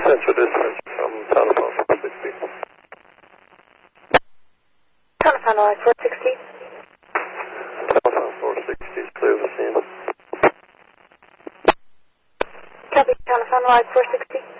Central Dispatch from telephone 460. Telephone line 460. Telephone 460, clear the scene. Copy, telephone line 460.